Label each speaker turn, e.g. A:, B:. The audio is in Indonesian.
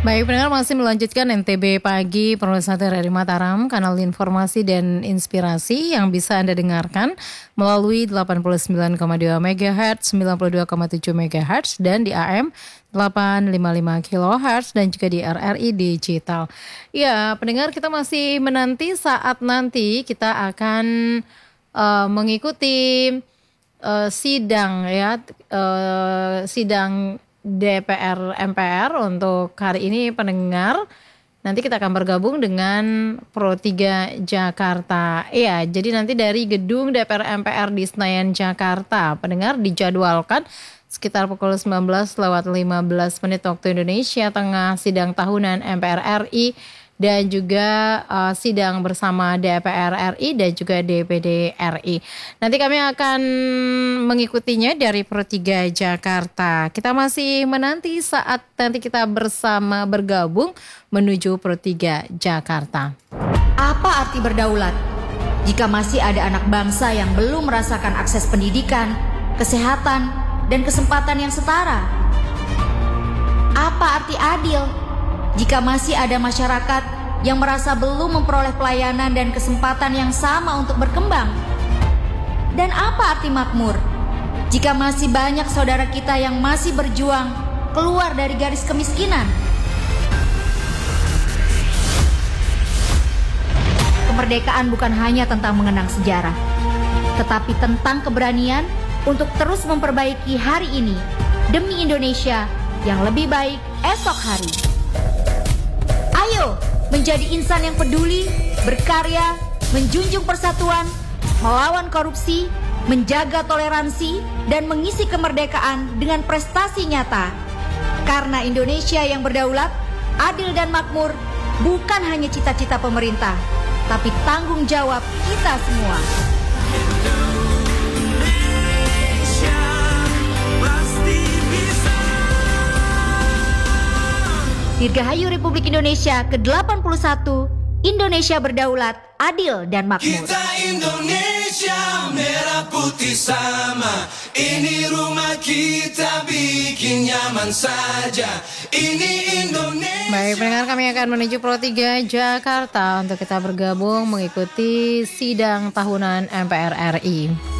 A: Baik, pendengar masih melanjutkan NTB Pagi Penulisan dari Mataram, kanal informasi dan inspirasi yang bisa Anda dengarkan melalui 89,2 MHz, 92,7 MHz, dan di AM 855 kHz dan juga di RRI Digital. Ya, pendengar, kita masih menanti saat nanti kita akan mengikuti sidang sidang DPR MPR untuk hari ini pendengar. Nanti kita akan bergabung dengan Pro 3 Jakarta. Iya, jadi nanti dari gedung DPR MPR di Senayan Jakarta, pendengar dijadwalkan sekitar pukul 19:15 waktu Indonesia Tengah sidang tahunan MPR RI dan juga sidang bersama DPR RI dan juga DPD RI. Nanti kami akan mengikutinya dari Pro 3 Jakarta. Kita masih menanti saat nanti kita bersama bergabung menuju Pro 3 Jakarta.
B: Apa arti berdaulat jika masih ada anak bangsa yang belum merasakan akses pendidikan, kesehatan, dan kesempatan yang setara? Apa arti adil jika masih ada masyarakat yang merasa belum memperoleh pelayanan dan kesempatan yang sama untuk berkembang? Dan apa arti makmur jika masih banyak saudara kita yang masih berjuang keluar dari garis kemiskinan? Kemerdekaan bukan hanya tentang mengenang sejarah, tetapi tentang keberanian untuk terus memperbaiki hari ini demi Indonesia yang lebih baik esok hari. Ayo menjadi insan yang peduli, berkarya, menjunjung persatuan, melawan korupsi, menjaga toleransi, dan mengisi kemerdekaan dengan prestasi nyata. Karena Indonesia yang berdaulat, adil dan makmur bukan hanya cita-cita pemerintah, tapi tanggung jawab kita semua. Dirgahayu Republik Indonesia ke-81, Indonesia berdaulat, adil dan makmur.
C: Kita Indonesia merah putih sama, ini rumah kita bikin nyaman saja, ini Indonesia.
A: Baik, pendengar, kami akan menuju Pro 3 Jakarta untuk kita bergabung mengikuti sidang tahunan MPR RI.